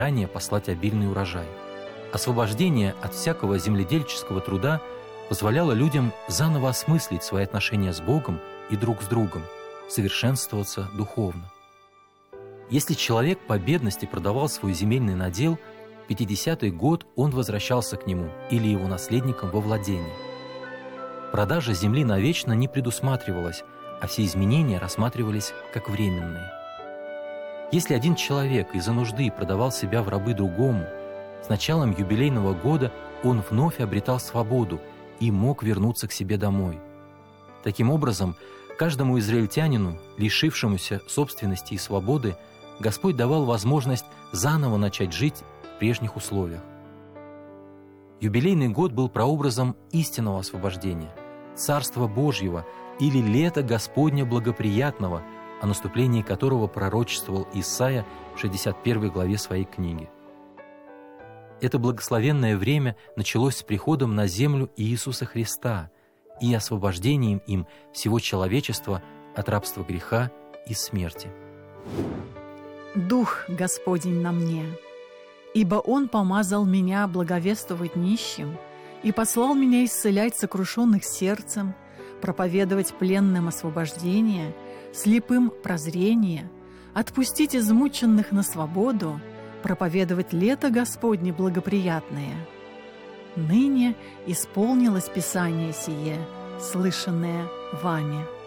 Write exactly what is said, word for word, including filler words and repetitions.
ранее послать обильный урожай. Освобождение от всякого земледельческого труда позволяло людям заново осмыслить свои отношения с Богом и друг с другом, совершенствоваться духовно. Если человек по бедности продавал свой земельный надел, в пятидесятый год он возвращался к нему или его наследникам во владение. Продажа земли навечно не предусматривалась, а все изменения рассматривались как временные. Если один человек из-за нужды продавал себя в рабы другому, с началом юбилейного года он вновь обретал свободу и мог вернуться к себе домой. Таким образом, каждому израильтянину, лишившемуся собственности и свободы, Господь давал возможность заново начать жить в прежних условиях. Юбилейный год был прообразом истинного освобождения, Царства Божьего или лета Господня благоприятного, о наступлении которого пророчествовал Исаия в шестьдесят первой главе своей книги. Это благословенное время началось с приходом на землю Иисуса Христа и освобождением им всего человечества от рабства греха и смерти. Дух Господень на мне, ибо Он помазал меня благовествовать нищим и послал меня исцелять сокрушенных сердцем, проповедовать пленным освобождение, слепым прозрение, отпустить измученных на свободу, проповедовать лето Господне благоприятное. Ныне исполнилось Писание сие, слышанное вами.